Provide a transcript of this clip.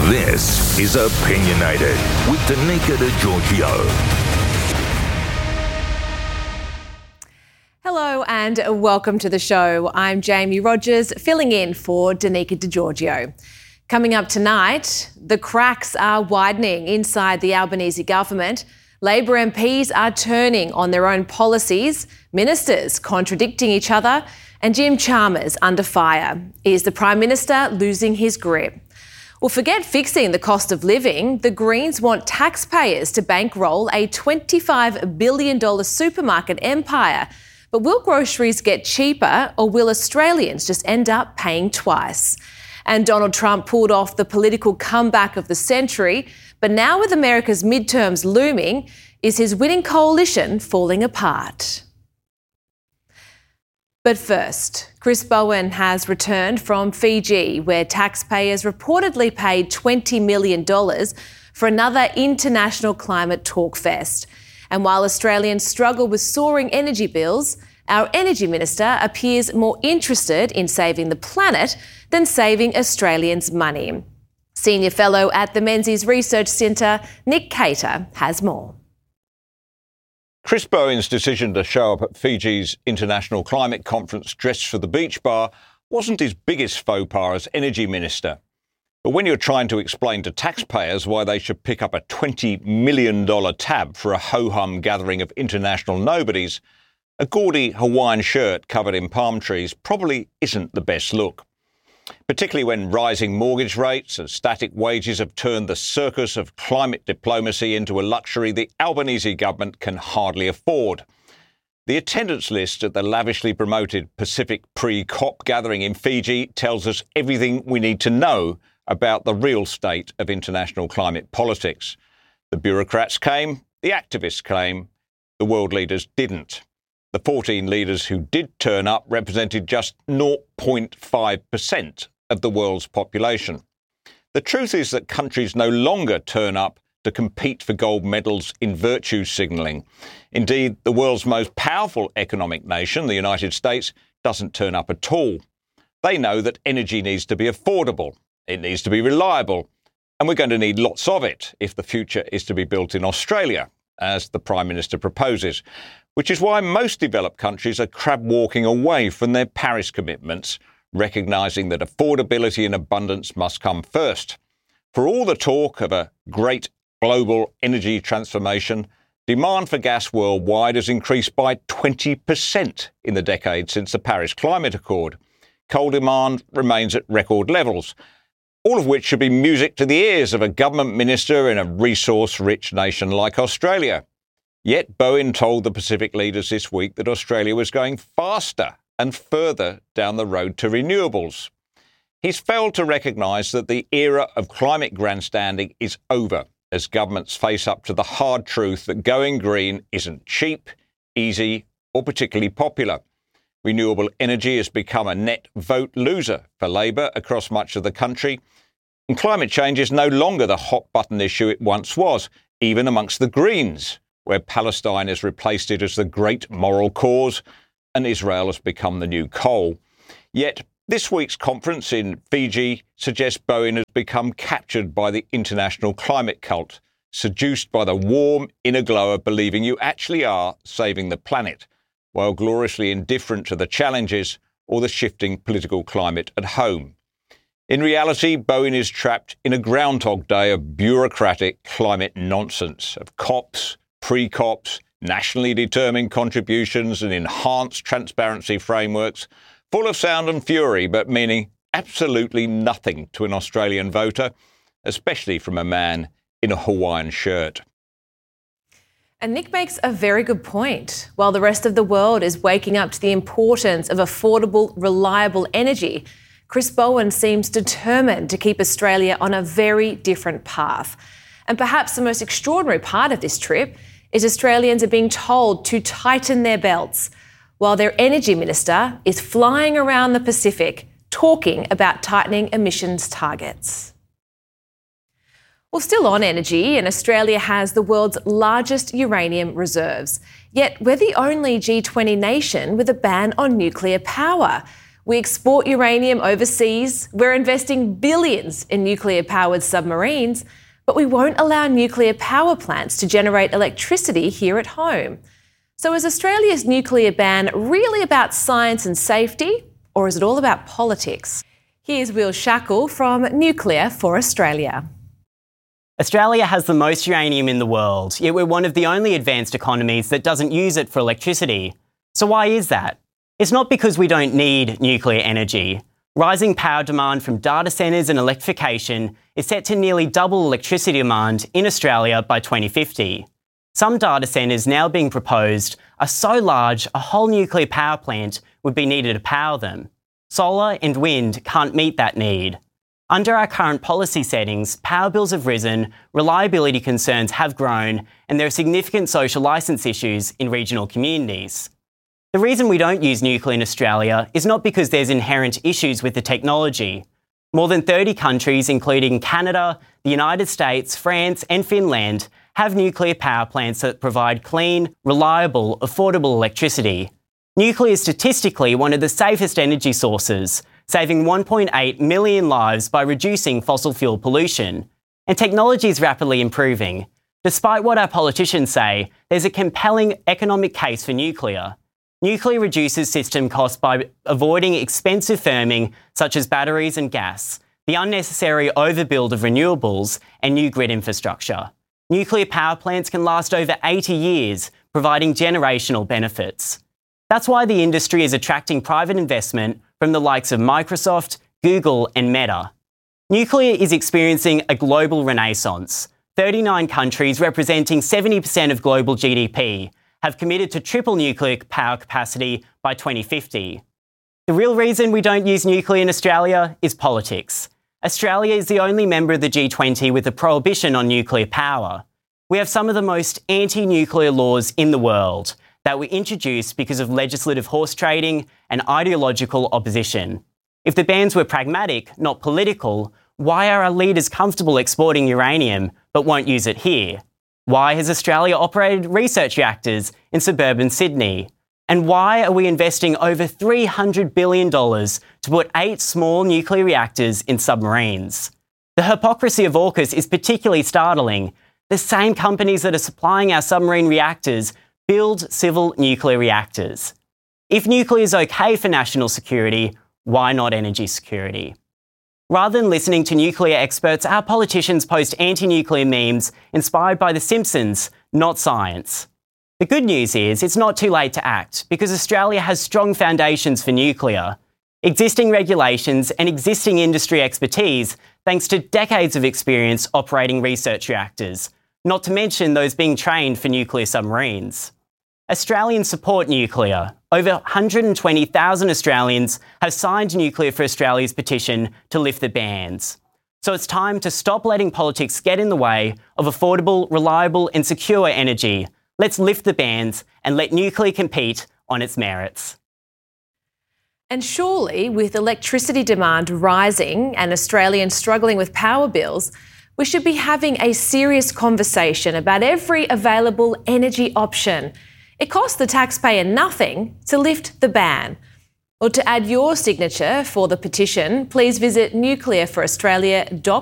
This is Opinionated with Danica DiGiorgio. Hello and welcome to the show. I'm Jamie Rogers, filling in for Danica DiGiorgio. Coming up tonight, the cracks are widening inside the Albanese government. Labor MPs are turning on their own policies, ministers contradicting each other, and Jim Chalmers under fire. Is the Prime Minister losing his grip? Well, forget fixing the cost of living. The Greens want taxpayers to bankroll a $25 billion supermarket empire. But will groceries get cheaper, or will Australians just end up paying twice? And Donald Trump pulled off the political comeback of the century, but now with America's midterms looming, is his winning coalition falling apart? But first, Chris Bowen has returned from Fiji, where taxpayers reportedly paid $20 million for another international climate talk fest. And while Australians struggle with soaring energy bills, our Energy Minister appears more interested in saving the planet than saving Australians' money. Senior Fellow at the Menzies Research Centre, Nick Cater, has more. Chris Bowen's decision to show up at Fiji's International Climate Conference dressed for the beach bar wasn't his biggest faux pas as Energy Minister. But when you're trying to explain to taxpayers why they should pick up a $20 million tab for a ho-hum gathering of international nobodies, a gaudy Hawaiian shirt covered in palm trees probably isn't the best look. Particularly when rising mortgage rates and static wages have turned the circus of climate diplomacy into a luxury the Albanese government can hardly afford. The attendance list at the lavishly promoted Pacific Pre-COP gathering in Fiji tells us everything we need to know about the real state of international climate politics. The bureaucrats came, the activists came, the world leaders didn't. The 14 leaders who did turn up represented just 0.5% of the world's population. The truth is that countries no longer turn up to compete for gold medals in virtue signalling. Indeed, the world's most powerful economic nation, the United States, doesn't turn up at all. They know that energy needs to be affordable, it needs to be reliable, and we're going to need lots of it if the future is to be built in Australia, as the Prime Minister proposes. Which is why most developed countries are crab-walking away from their Paris commitments, recognising that affordability and abundance must come first. For all the talk of a great global energy transformation, demand for gas worldwide has increased by 20% in the decade since the Paris Climate Accord. Coal demand remains at record levels, all of which should be music to the ears of a government minister in a resource-rich nation like Australia. Yet Bowen told the Pacific leaders this week that Australia was going faster and further down the road to renewables. He's failed to recognise that the era of climate grandstanding is over as governments face up to the hard truth that going green isn't cheap, easy or particularly popular. Renewable energy has become a net vote loser for Labor across much of the country, and climate change is no longer the hot-button issue it once was, even amongst the Greens, where Palestine has replaced it as the great moral cause and Israel has become the new coal. Yet this week's conference in Fiji suggests Bowen has become captured by the international climate cult, seduced by the warm inner glow of believing you actually are saving the planet, while gloriously indifferent to the challenges or the shifting political climate at home. In reality, Bowen is trapped in a Groundhog Day of bureaucratic climate nonsense, of COPs, pre-COPs, nationally determined contributions and enhanced transparency frameworks, full of sound and fury, but meaning absolutely nothing to an Australian voter, especially from a man in a Hawaiian shirt. And Nick makes a very good point. While the rest of the world is waking up to the importance of affordable, reliable energy, Chris Bowen seems determined to keep Australia on a very different path. And perhaps the most extraordinary part of this trip is Australians are being told to tighten their belts, while their energy minister is flying around the Pacific talking about tightening emissions targets. Well, still on energy, and Australia has the world's largest uranium reserves. Yet we're the only G20 nation with a ban on nuclear power. We export uranium overseas, we're investing billions in nuclear-powered submarines, but we won't allow nuclear power plants to generate electricity here at home. So is Australia's nuclear ban really about science and safety, or is it all about politics? Here's Will Shackle from Nuclear for Australia. Australia has the most uranium in the world, yet we're one of the only advanced economies that doesn't use it for electricity. So why is that? It's not because we don't need nuclear energy. Rising power demand from data centres and electrification is set to nearly double electricity demand in Australia by 2050. Some data centres now being proposed are so large a whole nuclear power plant would be needed to power them. Solar and wind can't meet that need. Under our current policy settings, power bills have risen, reliability concerns have grown, and there are significant social licence issues in regional communities. The reason we don't use nuclear in Australia is not because there's inherent issues with the technology. More than 30 countries, including Canada, the United States, France and Finland, have nuclear power plants that provide clean, reliable, affordable electricity. Nuclear is statistically one of the safest energy sources, saving 1.8 million lives by reducing fossil fuel pollution. And technology is rapidly improving. Despite what our politicians say, there's a compelling economic case for nuclear. Nuclear reduces system costs by avoiding expensive firming such as batteries and gas, the unnecessary overbuild of renewables and new grid infrastructure. Nuclear power plants can last over 80 years, providing generational benefits. That's why the industry is attracting private investment from the likes of Microsoft, Google and Meta. Nuclear is experiencing a global renaissance. 39 countries representing 70% of global GDP have committed to triple nuclear power capacity by 2050. The real reason we don't use nuclear in Australia is politics. Australia is the only member of the G20 with a prohibition on nuclear power. We have some of the most anti-nuclear laws in the world that were introduced because of legislative horse trading and ideological opposition. If the bans were pragmatic, not political, why are our leaders comfortable exporting uranium but won't use it here? Why has Australia operated research reactors in suburban Sydney? And why are we investing over $300 billion to put 8 small nuclear reactors in submarines? The hypocrisy of AUKUS is particularly startling. The same companies that are supplying our submarine reactors build civil nuclear reactors. If nuclear is okay for national security, why not energy security? Rather than listening to nuclear experts, our politicians post anti-nuclear memes inspired by The Simpsons, not science. The good news is it's not too late to act because Australia has strong foundations for nuclear. Existing regulations and existing industry expertise thanks to decades of experience operating research reactors, not to mention those being trained for nuclear submarines. Australians support nuclear. Over 120,000 Australians have signed Nuclear for Australia's petition to lift the bans. So it's time to stop letting politics get in the way of affordable, reliable and secure energy. Let's lift the bans and let nuclear compete on its merits. And surely, with electricity demand rising and Australians struggling with power bills, we should be having a serious conversation about every available energy option. It costs the taxpayer nothing to lift the ban. Or to add your signature for the petition, please visit nuclearforaustralia.com.